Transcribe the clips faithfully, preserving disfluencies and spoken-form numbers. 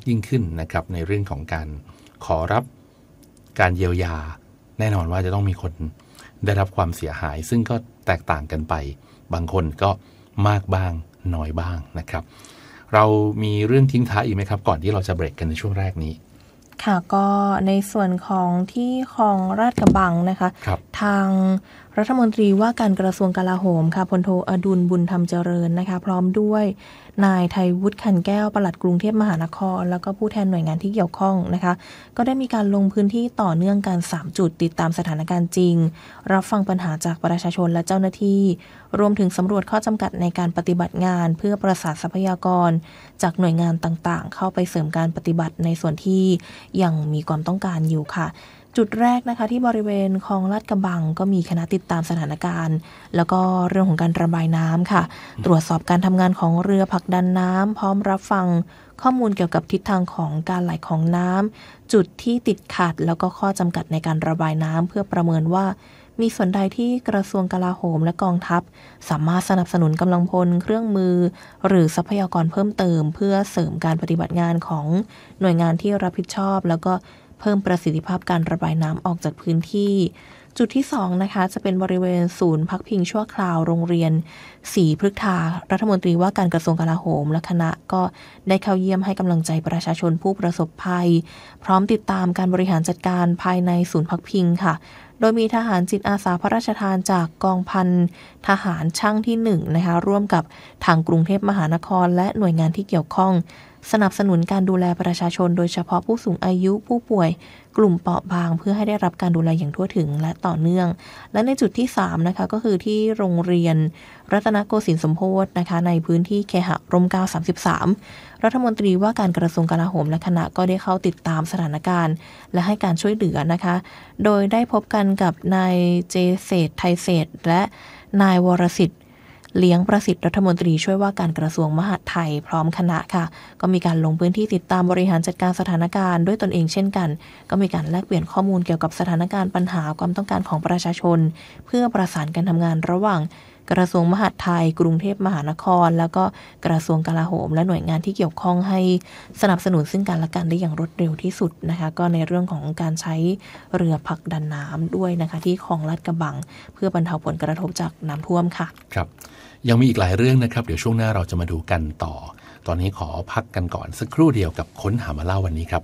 ยิ่งขึ้นนะครับในเรื่องของการขอรับการเยียวยาแน่นอนว่าจะต้องมีคนได้รับความเสียหายซึ่งก็แตกต่างกันไปบางคนก็มากบ้างน้อยบ้างนะครับเรามีเรื่องทิ้งท้ายอีกไหมครับก่อนที่เราจะเบรกกันในช่วงแรกนี้ค่ะก็ในส่วนของที่คลองลาดกระบังนะคะทางรัฐมนตรีว่าการกระทรวงกลาโหมค่ะพลโทอดุลบุญธรรมเจริญนะคะพร้อมด้วยนายไทยวุฒิขันแก้วปลัดกรุงเทพมหานครแล้วก็ผู้แทนหน่วยงานที่เกี่ยวข้องนะคะก็ได้มีการลงพื้นที่ต่อเนื่องกันสามจุดติดตามสถานการณ์จริงรับฟังปัญหาจากประชาชนและเจ้าหน้าที่รวมถึงสำรวจข้อจำกัดในการปฏิบัติงานเพื่อประสานทรัพยากรจากหน่วยงานต่างๆเข้าไปเสริมการปฏิบัติในส่วนที่ยังมีความต้องการอยู่ค่ะจุดแรกนะคะที่บริเวณคลองลาดกระบังก็มีคณะติดตามสถานการณ์แล้วก็เรื่องของการระบายน้ำค่ะตรวจสอบการทำงานของเรือผลักดันน้ำพร้อมรับฟังข้อมูลเกี่ยวกับทิศทางของการไหลของน้ำจุดที่ติดขัดแล้วก็ข้อจำกัดในการระบายน้ำเพื่อประเมินว่ามีส่วนใดที่กระทรวงกลาโหมและกองทัพสามารถสนับสนุนกำลังพลเครื่องมือหรือทรัพยากรเพิ่มเติมเพื่อเสริมการปฏิบัติงานของหน่วยงานที่รับผิดชอบแล้วก็เพิ่มประสิทธิภาพการระบายน้ำออกจากพื้นที่จุดที่สองนะคะจะเป็นบริเวณศูนย์พักพิงชั่วคราวโรงเรียนศรีพฤกษารัฐมนตรีว่าการกระทรวงกลาโหมและคณะก็ได้เข้าเยี่ยมให้กำลังใจประชาชนผู้ประสบภัยพร้อมติดตามการบริหารจัดการภายในศูนย์พักพิงค่ะโดยมีทหารจิตอาสาพระราชทานจากกองพันทหารช่างที่หนึ่งนะคะร่วมกับทางกรุงเทพมหานครและหน่วยงานที่เกี่ยวข้องสนับสนุนการดูแลประชาชนโดยเฉพาะผู้สูงอายุผู้ป่วยกลุ่มเปราะบางเพื่อให้ได้รับการดูแลอย่างทั่วถึงและต่อเนื่องและในจุดที่สามนะคะก็คือที่โรงเรียนรัตนโกสินทร์สมโพธินะคะในพื้นที่เคหะร่มเกล้าสามสิบสามรัฐมนตรีว่าการกระทรวงกลาโหมและคณะก็ได้เข้าติดตามสถานการณ์และให้การช่วยเหลือนะคะโดยได้พบกันกับนายเจเศษไทยเศษและนายวรสิทธิ์เลี้ยงประสิทธิ์รัฐมนตรีช่วยว่าการกระทรวงมหาดไทยพร้อมคณะค่ะก็มีการลงพื้นที่ติดตามบริหารจัดการสถานการณ์ด้วยตนเองเช่นกันก็มีการแลกเปลี่ยนข้อมูลเกี่ยวกับสถานการณ์ปัญหาความต้องการของประชาชนเพื่อประสานการทำงานระหว่างกระทรวงมหาดไทยกรุงเทพมหานครแล้วก็กระทรวงกลาโหมและหน่วยงานที่เกี่ยวข้องให้สนับสนุนซึ่งกันและกันได้อย่างรวดเร็วที่สุดนะคะก็ในเรื่องของการใช้เรือผลักดันน้ำด้วยนะคะที่คลองลาดกระบังเพื่อบรรเทาผลกระทบจากน้ำท่วมค่ะครับยังมีอีกหลายเรื่องนะครับเดี๋ยวช่วงหน้าเราจะมาดูกันต่อตอนนี้ขอพักกันก่อนสักครู่เดียวกับค้นหามาเล่าวันนี้ครับ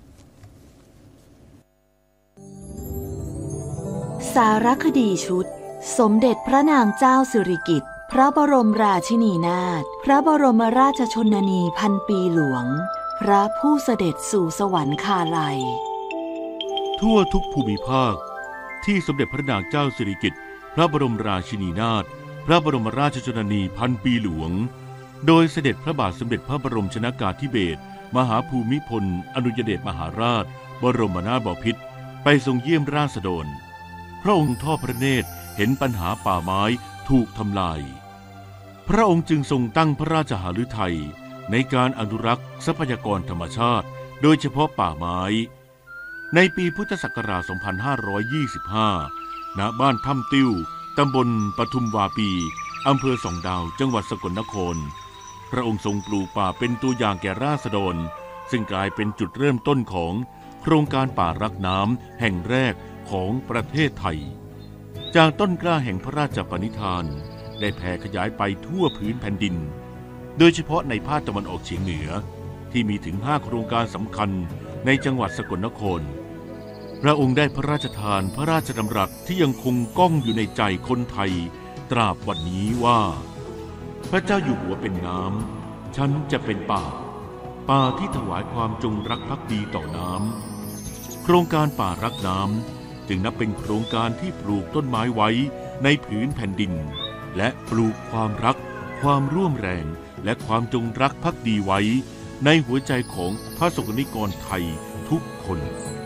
สารคดีชุดสมเด็จพระนางเจ้าสิริกิติ์พระบรมราชินีนาถพระบรมราชชนนีพันปีหลวงพระผู้เสด็จสู่สวรรคาลัยทั่วทุกภูมิภาคที่สมเด็จพระนางเจ้าสิริกิติ์พระบรมราชินีนาถพระบรมราชชนนีพันปีหลวงโดยเสด็จพระบาทสมเด็จพระบรมชนกาธิเบศรมหาภูมิพลอดุลยเดชมหาราชบรมนาถบพิตรไปทรงเยี่ยมราษฎรพระองค์ทอดพระเนตรเห็นปัญหาป่าไม้ถูกทำลายพระองค์จึงทรงตั้งพระราชหฤทัยในการอนุรักษ์ทรัพยากรธรรมชาติโดยเฉพาะป่าไม้ในปีพุทธศักราช สองพันห้าร้อยยี่สิบห้า ณ บ้านถ้ำติ้วตำบลปทุมวาปีอำเภอส่องดาวจังหวัดสกลนครพระองค์ทรงปลูกป่าเป็นตัวอย่างแก่ราษฎรซึ่งกลายเป็นจุดเริ่มต้นของโครงการป่ารักน้ำแห่งแรกของประเทศไทยจากต้นกล้าแห่งพระราชปณิธานได้แผ่ขยายไปทั่วพื้นแผ่นดินโดยเฉพาะในภาคตะวันออกเฉียงเหนือที่มีถึงห้าโครงการสำคัญในจังหวัดสกลนครพระองค์ได้พระราชทานพระราชดำรัสที่ยังคงก้องอยู่ในใจคนไทยตราบวันนี้ว่าพระเจ้าอยู่หัวเป็นน้ำฉันจะเป็นป่าป่าที่ถวายความจงรักภักดีต่อน้ำโครงการป่ารักน้ำจึงนับเป็นโครงการที่ปลูกต้นไม้ไว้ในผืนแผ่นดินและปลูกความรักความร่วมแรงและความจงรักภักดีไว้ในหัวใจของพระสงฆ์นิกรไทยทุกคน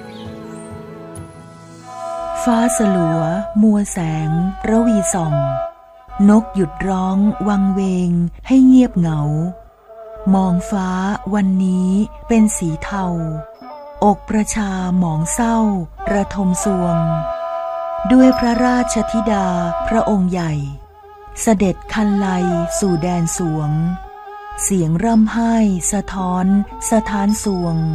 ฟ้าสลัวมัวแสงระวีส่องนกหยุดร้องวังเวงให้เงียบเหงามองฟ้าวันนี้เป็นสีเทาอกประชาหมองเศร้าระทมสวงด้วยพระราชธิดาพระองค์ใหญ่เสด็จคันไลสู่แดนสวงเสียงร่ำไห้สะท้อนสะท้านสวง